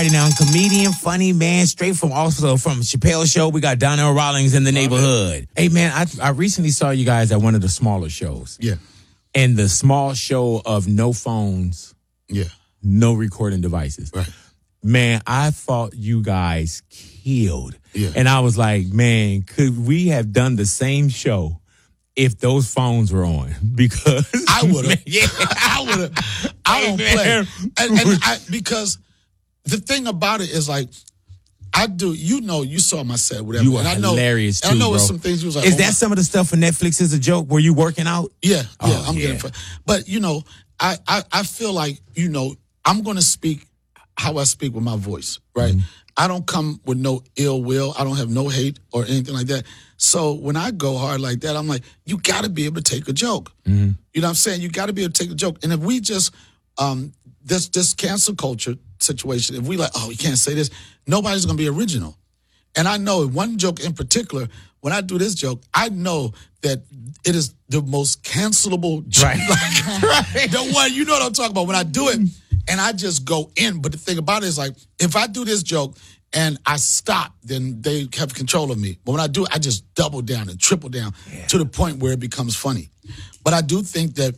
everybody now. Comedian, funny man, straight from Chappelle's show. We got Donnell Rawlings in the neighborhood. Hey, man, I recently saw you guys at one of the smaller shows. Yeah. And the small show of no phones. Yeah. No recording devices. Right. Man, I thought you guys killed. Yeah. And I was like, man, could we have done the same show if those phones were on? Because I would have. Yeah, I would have. I don't play. Because the thing about it is like, I do, you saw my set, whatever. You were hilarious too, I know bro. some things you was like, is that some of the stuff for Netflix is a joke? Were you working out? Yeah, I'm getting it. But, I feel like, I'm going to speak how I speak with my voice, right? Mm-hmm. I don't come with no ill will. I don't have no hate or anything like that. So when I go hard like that, I'm like, you got to be able to take a joke. Mm-hmm. You know what I'm saying? You got to be able to take a joke. And if we just, this cancel culture situation, if we like, oh, we can't say this, nobody's going to be original. And I know one joke in particular, when I do this joke, I know that it is the most cancelable joke. Right. Right. The one, you know what I'm talking about. When I do it, and I just go in. But the thing about it is, like, if I do this joke and I stop, then they have control of me. But when I do it, I just double down and triple down to the point where it becomes funny. But I do think that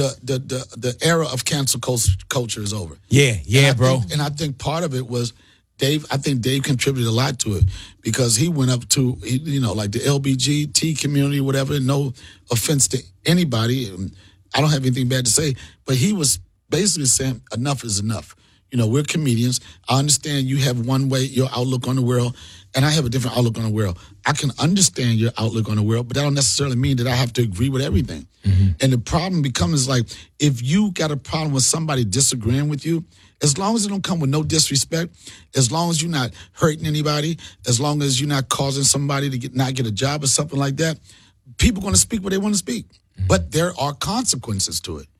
the era of cancel culture is over. Yeah, bro. And I think part of it was Dave. I think Dave contributed a lot to it because he went up to, like the LBGT community, whatever. No offense to anybody. I don't have anything bad to say, but he was basically saying enough is enough. We're comedians. I understand you have one way, your outlook on the world, and I have a different outlook on the world. I can understand your outlook on the world, but that don't necessarily mean that I have to agree with everything. Mm-hmm. And the problem becomes like, if you got a problem with somebody disagreeing with you, as long as it don't come with no disrespect, as long as you're not hurting anybody, as long as you're not causing somebody to not get a job or something like that, people are going to speak what they want to speak. Mm-hmm. But there are consequences to it.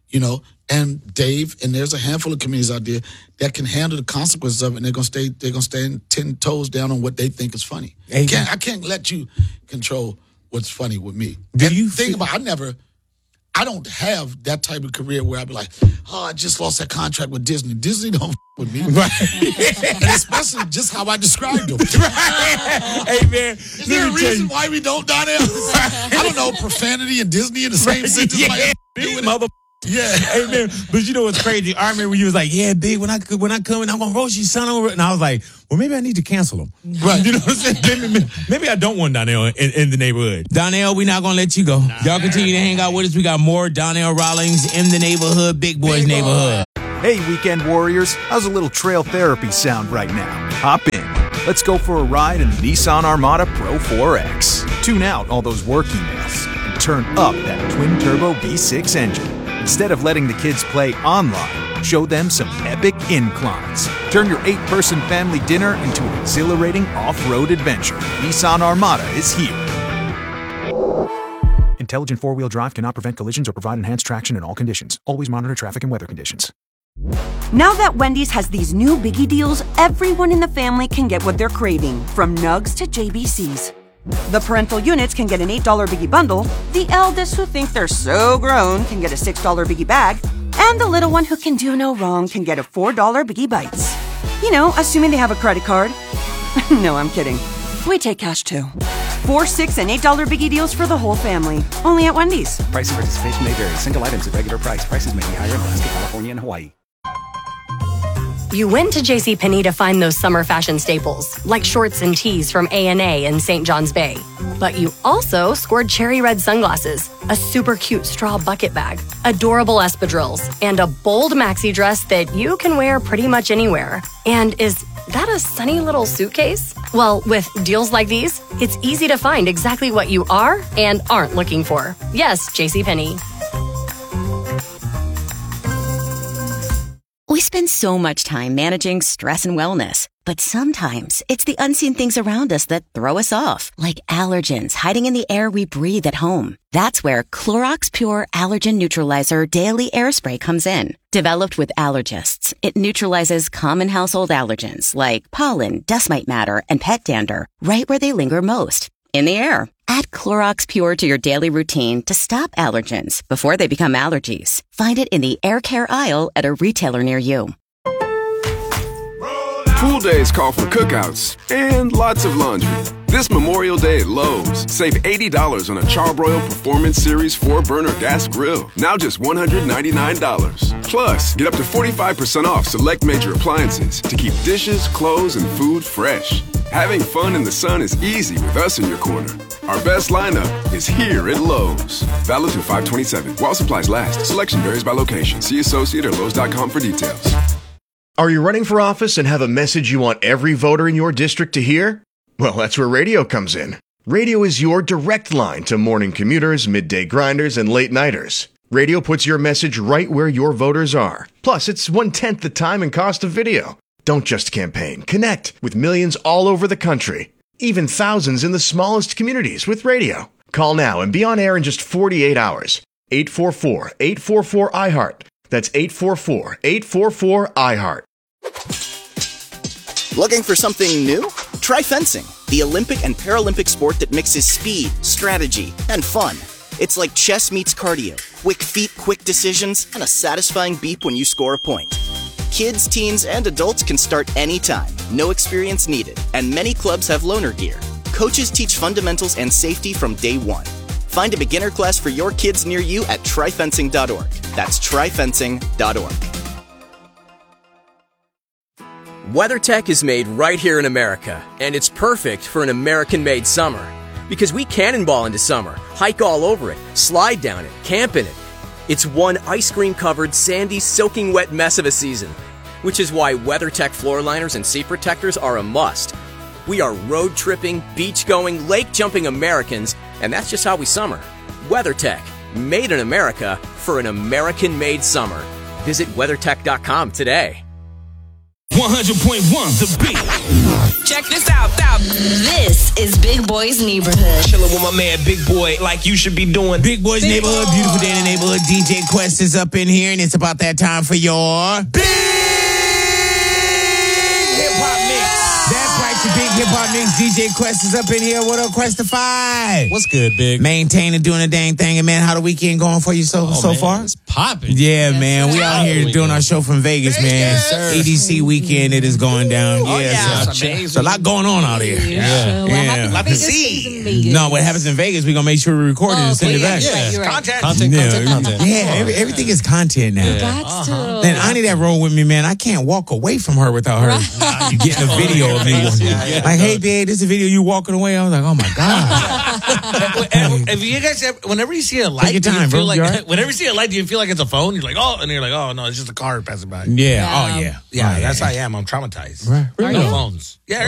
And Dave, and there's a handful of comedians out there that can handle the consequences of it, and they're gonna stand 10 toes down on what they think is funny. I can't let you control what's funny with me. I don't have that type of career where I'd be like, oh, I just lost that contract with Disney. Disney don't with me. Right. And especially just how I described them. Right. Hey, man. Is there a reason why we don't, Donnell? I don't know, profanity and Disney in the same sentence. Yeah. Mother. Yeah. Hey, man. But you know what's crazy? I remember when you was like, yeah, big, when I come in, I'm going to roast you, son, over it. And I was like, well, maybe I need to cancel him. Right. You know what I'm saying? Maybe I don't want Donnell in the neighborhood. Donnell, we're not going to let you go. Y'all continue to hang out with us. We got more Donnell Rawlings in the neighborhood, Big Boy's neighborhood. Hey, weekend warriors. How's a little trail therapy sound right now? Hop in. Let's go for a ride in the Nissan Armada Pro 4X. Tune out all those work emails and turn up that twin-turbo V6 engine. Instead of letting the kids play online, show them some epic inclines. Turn your 8-person family dinner into an exhilarating off-road adventure. Nissan Armada is here. Intelligent four-wheel drive cannot prevent collisions or provide enhanced traction in all conditions. Always monitor traffic and weather conditions. Now that Wendy's has these new biggie deals, everyone in the family can get what they're craving, from nugs to JBCs. The parental units can get an $8 biggie bundle, the eldest who think they're so grown can get a $6 biggie bag, and the little one who can do no wrong can get a $4 biggie bites. Assuming they have a credit card. No, I'm kidding. We take cash too. 4, 6, and $8 biggie deals for the whole family. Only at Wendy's. Price and participation may vary. Single items at regular price. Prices may be higher in Alaska, California, and Hawaii. You went to JCPenney to find those summer fashion staples, like shorts and tees from A&A and St. John's Bay. But you also scored cherry red sunglasses, a super cute straw bucket bag, adorable espadrilles, and a bold maxi dress that you can wear pretty much anywhere. And is that a sunny little suitcase? Well, with deals like these, it's easy to find exactly what you are and aren't looking for. Yes, JCPenney. We spend so much time managing stress and wellness, but sometimes it's the unseen things around us that throw us off, like allergens hiding in the air we breathe at home. That's where Clorox Pure Allergen Neutralizer Daily Air Spray comes in. Developed with allergists, it neutralizes common household allergens like pollen, dust mite matter, and pet dander right where they linger most, in the air. Add Clorox Pure to your daily routine to stop allergens before they become allergies. Find it in the air care aisle at a retailer near you. School days call for cookouts and lots of laundry. This Memorial Day at Lowe's, save $80 on a Charbroil Performance Series 4-burner gas grill. Now just $199. Plus, get up to 45% off select major appliances to keep dishes, clothes, and food fresh. Having fun in the sun is easy with us in your corner. Our best lineup is here at Lowe's. Valid through 5/27. While supplies last. Selection varies by location. See associate or Lowe's.com for details. Are you running for office and have a message you want every voter in your district to hear? Well, that's where radio comes in. Radio is your direct line to morning commuters, midday grinders, and late nighters. Radio puts your message right where your voters are. Plus, it's 1/10 the time and cost of video. Don't just campaign. Connect with millions all over the country. Even thousands in the smallest communities with radio. Call now and be on air in just 48 hours. 844-844-IHEART. That's 844-844-IHEART. Looking for something new? Try fencing, the Olympic and Paralympic sport that mixes speed, strategy, and fun. It's like chess meets cardio, quick feet, quick decisions, and a satisfying beep when you score a point. Kids, teens, and adults can start anytime, no experience needed, and many clubs have loaner gear. Coaches teach fundamentals and safety from day one. Find a beginner class for your kids near you at tryfencing.org. That's tryfencing.org. WeatherTech is made right here in America, and it's perfect for an American-made summer. Because we cannonball into summer, hike all over it, slide down it, camp in it. It's one ice cream-covered, sandy, soaking wet mess of a season, which is why WeatherTech floor liners and seat protectors are a must. We are road-tripping, beach-going, lake-jumping Americans, and that's just how we summer. WeatherTech, made in America for an American-made summer. Visit WeatherTech.com today. 100.1 The Beat. Check this out. This is Big Boy's Neighborhood. Chilling with my man Big Boy like you should be doing. Big Boy's Neighborhood, beautiful day in the neighborhood. DJ Quest is up in here, and it's about that time for your Big Hip Hop Mix. That's right, your Big Hip Hop Mix. DJ Quest is up in here. What up, Questify? What's good, Big? Maintaining, doing a dang thing. And man, how the weekend going for you so far? It's popping. Yeah, man. We out here doing our show from Vegas, man. EDC weekend, it is going down. So a lot going on out here. Yeah. Lot to see. No, what happens in Vegas, we're going to make sure we record it and send it back. Content. Yeah, everything is content now. And Ani that roll with me, man, I can't walk away from her without her getting a video of me. Like, hey, babe, this is a video you walking away. I was like, oh, my God. If you guys, whenever you see a light, Take your time, bro. Whenever you see a light, do you feel like it's a phone? You're like, oh, and you're like, oh, no, it's just a car passing by. Yeah. Oh, yeah. Yeah, that's how I am. I'm traumatized. Right. No phones. Yeah.